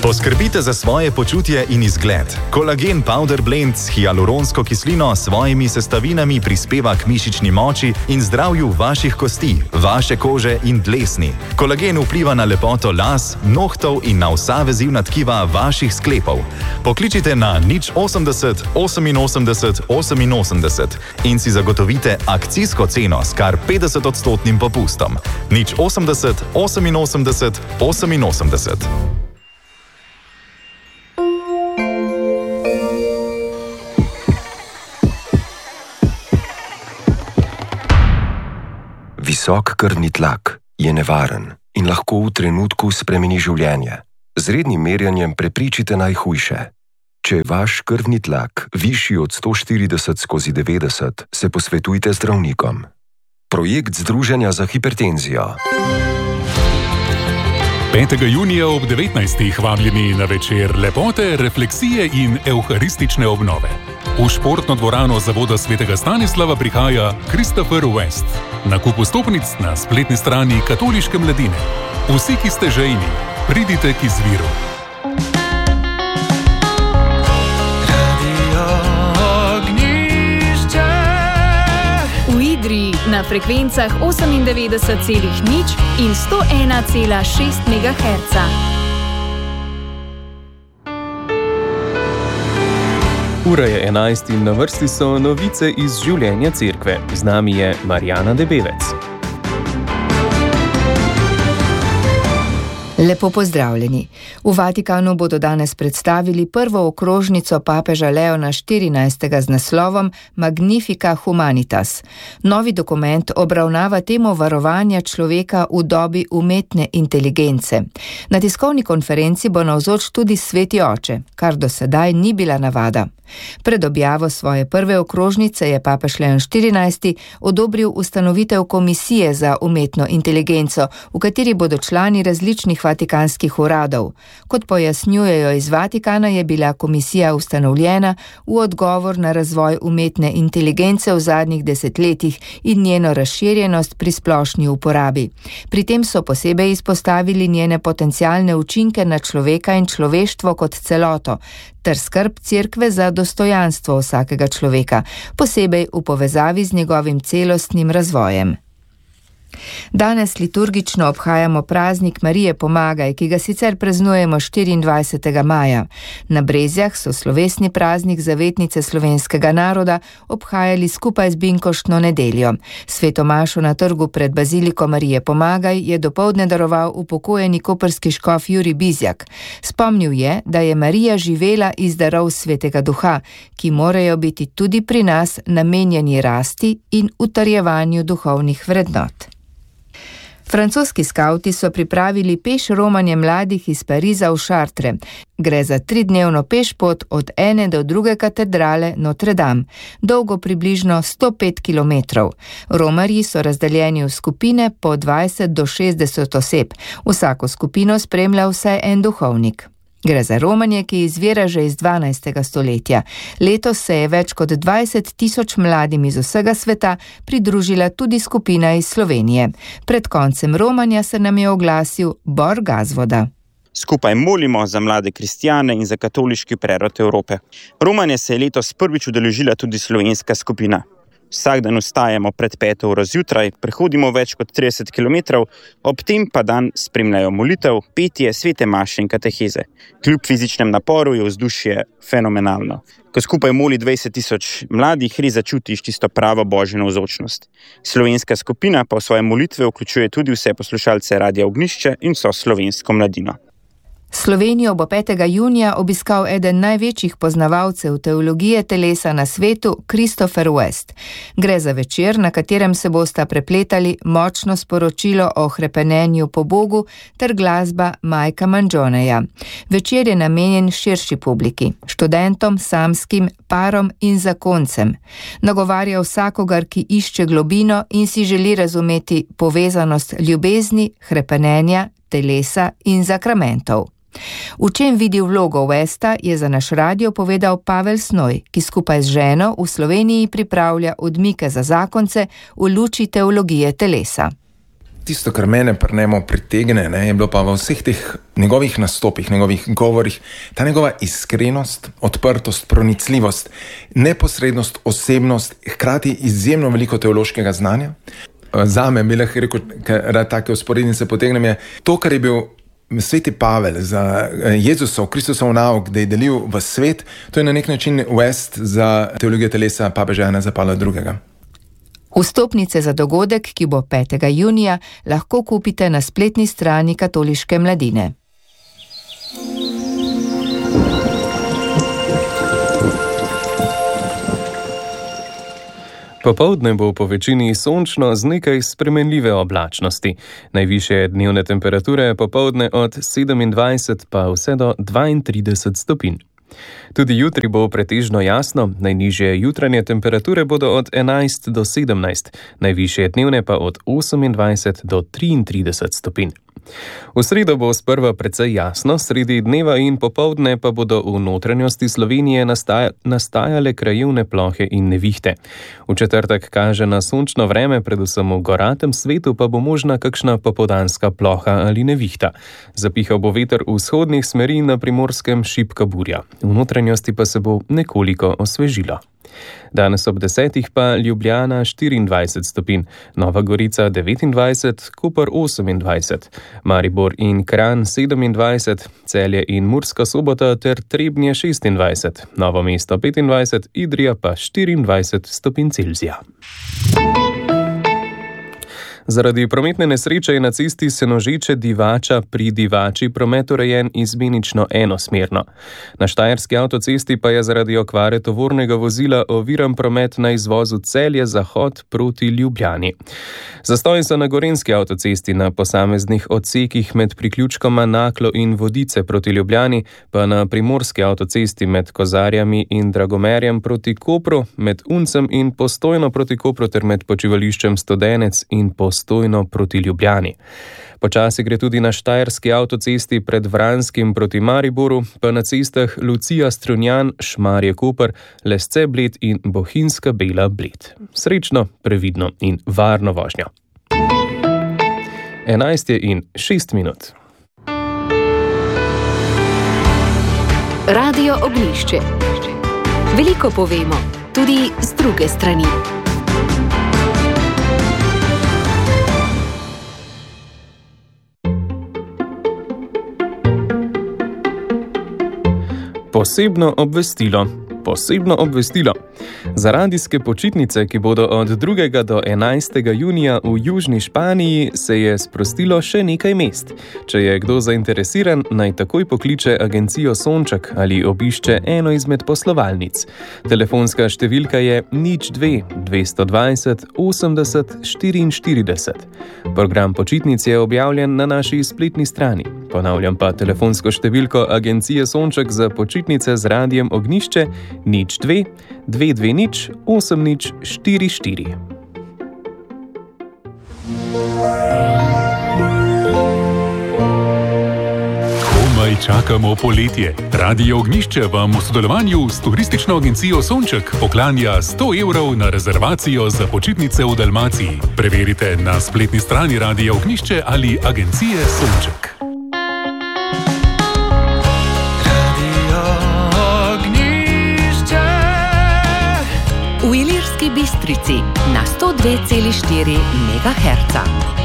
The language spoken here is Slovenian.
Poskrbite za svoje počutje in izgled. Kolagen Powder Blend s hialuronsko kislino s svojimi sestavinami prispeva k mišični moči in zdravju vaših kosti, vaše kože in dlesni. Kolagen vpliva na lepoto las, nohtov in na vsa vezivna tkiva vaših sklepov. Pokličite na 080 88 88 in si zagotovite akcijsko ceno s kar 50% popustom. 080 88 88. Visok krvni tlak je nevaren in lahko v trenutku spremeni življenje. Z rednim merjenjem preprečite najhujše. Če je vaš krvni tlak višji od 140/90, se posvetujte z zdravnikom. Projekt Združenja za hipertenzijo. 5. junija ob 19. vabljeni na večer lepote, refleksije in evharistične obnove. V športno dvorano Zavoda svetega Stanislava prihaja Christopher West. Nakup vstopnic na spletni strani Katoliške mladine. Vsi, ki ste žejni, pridite k izviru. V Idriji na frekvencah 98,0 in 101,6 MHz. Ura je 11 in na vrsti so novice iz življenja cerkve. Z nami je Marjana Debevec. Lepo pozdravljeni. V Vatikanu bodo danes predstavili prvo okrožnico papeža Leona XIV z naslovom Magnifica Humanitas. Novi dokument obravnava temo varovanja človeka v dobi umetne inteligence. Na tiskovni konferenci bo navzoč tudi Sveti oče, kar do sedaj ni bila navada. Pred objavo svoje prve okrožnice je papež Leon XIV odobril ustanovitev komisije za umetno inteligenco, v kateri bodo člani različnih vatikanskih uradov. Kot pojasnjujejo iz Vatikana, je bila komisija ustanovljena v odgovor na razvoj umetne inteligence v zadnjih desetletjih in njeno razširjenost pri splošni uporabi. Pri tem so posebej izpostavili njene potencialne učinke na človeka in človeštvo kot celoto, ter skrb cerkve za dostojanstvo vsakega človeka, posebej v povezavi z njegovim celostnim razvojem. Danes liturgično obhajamo praznik Marije Pomagaj, ki ga sicer praznujemo 24. maja. Na Brezjah so slovesni praznik zavetnice slovenskega naroda obhajali skupaj z binkoštno nedeljo. Sveto mašo na trgu pred baziliko Marije Pomagaj je dopoldne daroval upokojeni koprski škof Jurij Bizjak. Spomnil je, da je Marija živela iz darov Svetega Duha, ki morajo biti tudi pri nas namenjeni rasti in utrjevanju duhovnih vrednot. Francoski skavti so pripravili peš romanje mladih iz Pariza v Chartre. Gre za 3-dnevno pešpot od ene do druge katedrale Notre Dame, dolgo približno 105 km. Romarji so razdeljeni v skupine po 20 do 60 oseb. Vsako skupino spremlja vsaj en duhovnik. Gre za romanje, ki izvira že iz 12. stoletja. Letos se je več kot 20.000 mladim iz vsega sveta pridružila tudi skupina iz Slovenije. Pred koncem romanja se nam je oglasil Bor Gazvoda. Skupaj molimo za mlade kristjane in za katoliški prerod Evrope. Romanje se je letos prvič udeležila tudi slovenska skupina. Vsak dan vstajamo pred 5 uro zjutraj, prehodimo več kot 30 km, ob tem pa dan spremljajo molitev, petje, svete maše in kateheze. Kljub fizičnem naporu je vzdušje fenomenalno. Ko skupaj moli 20.000 mladih, res začutiš tisto pravo božjo navzočnost. Slovenska skupina pa v svoje molitve vključuje tudi vse poslušalce Radia Ognjišče in vso slovensko mladino. Slovenijo bo 5. junija obiskal eden največjih poznavalcev teologije telesa na svetu, Christopher West. Gre za večer, na katerem se bosta prepletali močno sporočilo o hrepenenju po Bogu ter glasba Mikea Manjoneja. Večer je namenjen širši publiki, študentom, samskim, parom in zakoncem. Nagovarja vsakogar, ki išče globino in si želi razumeti povezanost ljubezni, hrepenenja, telesa in zakramentov. V čem vidi vlogo Westa, je za naš radio povedal Pavel Snoj, ki skupaj z ženo v Sloveniji pripravlja odmike za zakonce v luči teologije telesa. Tisto, kar mene pri njemu pritegne, je bilo pa v vseh teh njegovih nastopih, njegovih govorih, ta njegova iskrenost, odprtost, pronicljivost, neposrednost, osebnost, hkrati izjemno veliko teološkega znanja. Zame bi lahko rekel, ker take usporednice potegnem, je to, kar je bil sveti Pavel za Jezusov, Kristusov nauk, da je delil v svet, to je na nek način West za teologijo telesa papeža Janeza Pavla II. Vstopnice za dogodek, ki bo 5. junija, lahko kupite na spletni strani Katoliške mladine. Popoldne bo po večini sončno z nekaj spremenljive oblačnosti. Najvišje dnevne temperature popoldne od 27 pa vse do 32 stopinj. Tudi jutri bo pretežno jasno, najnižje jutranje temperature bodo od 11 do 17, najvišje dnevne pa od 28 do 33 stopinj. V sredo bo sprva precej jasno, sredi dneva in popoldne pa bodo v notranjosti Slovenije nastajale krajevne plohe in nevihte. V četrtek kaže na sončno vreme, predvsem v goratem svetu pa bo možna kakšna popoldanska ploha ali nevihta. Zapihal bo veter vzhodnih smeri, na Primorskem šibka burja. V notranjosti pa se bo nekoliko osvežilo. Danes ob 10. pa Ljubljana 24 stopinj, Nova Gorica 29, Koper 28, Maribor in Kranj 27, Celje in Murska Sobota ter Trebnje 26, Novo mesto 25, Idrija pa 24 stopinj Celzija. Zaradi prometne nesreče je na cesti Senožeče Divača pri Divači promet urejen izmenično enosmerno. Na štajerski avtocesti pa je zaradi okvare tovornega vozila oviran promet na izvozu Celje-Zahod proti Ljubljani. Zastoji so na gorenjski avtocesti na posameznih odsekih med priključkoma Naklo in Vodice proti Ljubljani, pa na primorski avtocesti med Kozarjami in Dragomerjem proti Kopru, med Uncem in Postojno proti Kopru ter med počivališčem Studenec in Postojno proti Ljubljani. Počasi gre tudi na štajerski avtocesti pred Vranskim proti Mariboru, pa na cestah Lucija Strunjan, Šmarje Koper, Lesce Bled in Bohinjska Bela Bled. Srečno, previdno in varno vožnjo. 11:06. Radio Ognjišče. Veliko povemo, tudi z druge strani. Posebno obvestilo. Za radijske počitnice, ki bodo od 2. do 11. junija v južni Španiji, se je sprostilo še nekaj mest. Če je kdo zainteresiran, naj takoj pokliče agencijo Sonček ali obišče eno izmed poslovalnic. Telefonska številka je 02 220 80 44. Program počitnic je objavljen na naši spletni strani. Ponavljam pa telefonsko številko agencije Sonček za počitnice z radijem Ognjišče 02 220 80 44. Komaj čakamo poletje. Radio Ognjišče vam v sodelovanju s turistično agencijo Sonček poklanja 100 € na rezervacijo za počitnice v Dalmaciji. Preverite na spletni strani Radia Ognjišče ali agencije Sonček. V Ilirski Bistrici na 102,4 MHz.